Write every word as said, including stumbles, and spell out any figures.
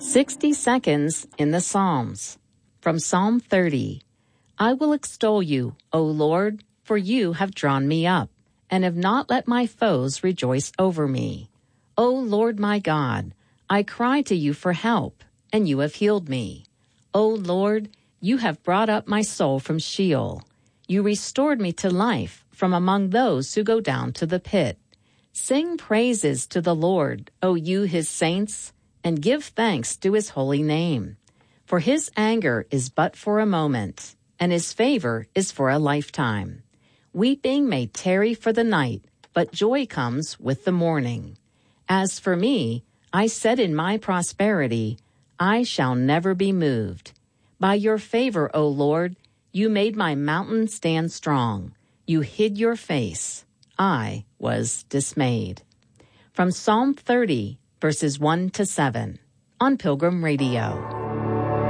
sixty seconds in the Psalms. From Psalm thirty. I will extol you, O Lord, for you have drawn me up, and have not let my foes rejoice over me. O Lord my God, I cry to you for help, and you have healed me. O Lord, you have brought up my soul from Sheol. You restored me to life from among those who go down to the pit. Sing praises to the Lord, O you his saints, and give thanks to his holy name. For his anger is but for a moment, and his favor is for a lifetime. Weeping may tarry for the night, but joy comes with the morning. As for me, I said in my prosperity, I shall never be moved. By your favor, O Lord, you made my mountain stand strong. You hid your face. I was dismayed. From Psalm thirty, verses one to seven, on Pilgrim Radio.